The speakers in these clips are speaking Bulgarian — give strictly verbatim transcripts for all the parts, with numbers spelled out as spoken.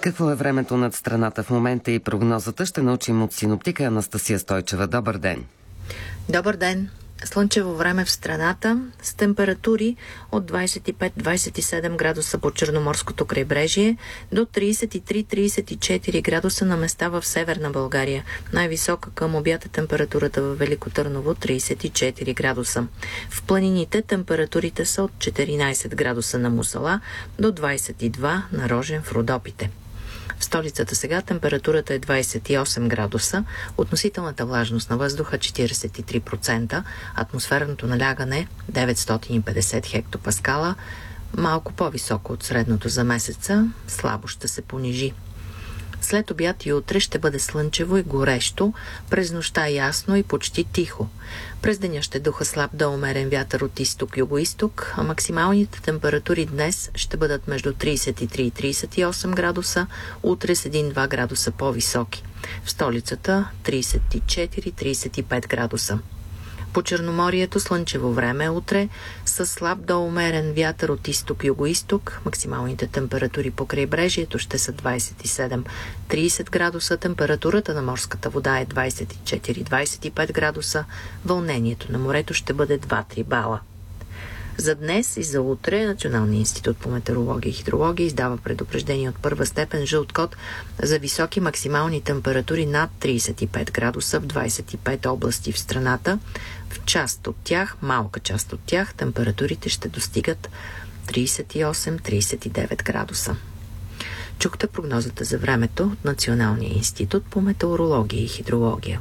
Какво е времето над страната в момента и прогнозата ще научим от синоптика Анастасия Стойчева. Добър ден! Добър ден! Слънчево време в страната с температури от двадесет и пет до двадесет и седем градуса по Черноморското крайбрежие до тридесет и три до тридесет и четири градуса на места в Северна България. Най-висока към обяд е температурата в Велико Търново тридесет и четири градуса. В планините температурите са от четиринадесет градуса на Мусала до двадесет и два на Рожен в Родопите. В столицата сега температурата е двадесет и осем градуса, относителната влажност на въздуха четиридесет и три процента, атмосферното налягане деветстотин и петдесет хектопаскала, малко по-високо от средното за месеца, слабо ще се понижи. След обяд и утре ще бъде слънчево и горещо, през нощта ясно и почти тихо. През деня ще духа слаб до умерен вятър от изток-югоизток, а максималните температури днес ще бъдат между тридесет и три и тридесет и осем градуса, утре с един до два градуса по-високи. В столицата тридесет и четири до тридесет и пет градуса. По Черноморието слънчево време утре с слаб до умерен вятър от изток-югоизток. Максималните температури по крайбрежието ще са двадесет и седем до тридесет градуса. Температурата на морската вода е двадесет и четири до двадесет и пет градуса. Вълнението на морето ще бъде два до три бала. За днес и за утре Националният институт по метеорология и хидрология издава предупреждение от първа степен жълт код за високи максимални температури над тридесет и пет градуса в двадесет и пет области в страната. В част от тях, малка част от тях, температурите ще достигат тридесет и осем до тридесет и девет градуса. Чухте прогнозата за времето от Националния институт по метеорология и хидрология.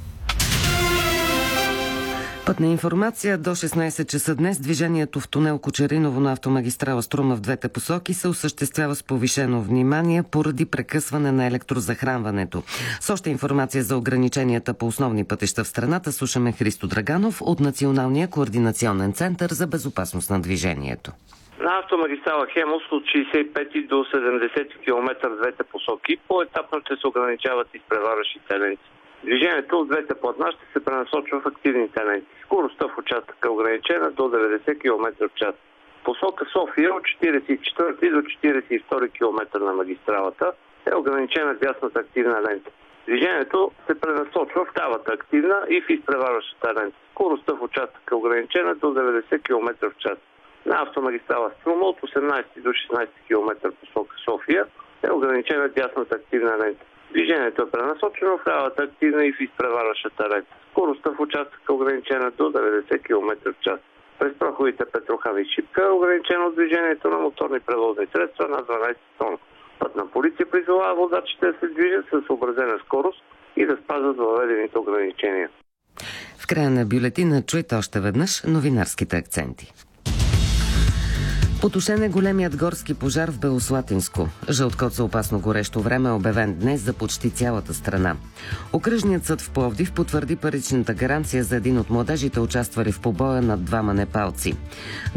Пътна информация до шестнадесет часа днес. Движението в тунел Кочериново на автомагистрала Струма в двете посоки се осъществява с повишено внимание поради прекъсване на електрозахранването. С още информация за ограниченията по основни пътища в страната слушаме Христо Драганов от Националния координационен център за безопасност на движението. На автомагистрала Хемус от шейсет и пет до седемдесет километра в двете посоки поетапно ще се ограничават изпреварващите ленти. Движението от двете платна ще се пренасочва в активните ленти. Скоростта в участъка е ограничена до деветдесет километра в час. Посока София от четиридесет и четвърти до четиридесет и втори километър на магистралата е ограничена дясната активна лента. Движението се пренасочва в лявата активна и в изпреварващата лента. Скоростта в участъка е ограничена до деветдесет километра в час. На автомагистрала Струма от осемнадесети до шестнадесети километър посока София е ограничена дясната активна лента. Движението е пренасочено в лявата активна и в изпреварващата лента. Скоростта в участъка е ограничена до деветдесет километра в час. През проходите Петрохан и Шипка е ограничено движението на моторни превозни средства на дванадесет тона. Пътна полиция призовава водачите да се движат с съобразена скорост и да спазват въведените ограничения. В края на бюлетина чуйте още веднъж новинарските акценти. Потушен е големият горски пожар в Белослатинско. Жълт код за опасно горещо време е обявен днес за почти цялата страна. Окръжният съд в Пловдив потвърди паричната гаранция за един от младежите, участвали в побоя над двама непалци.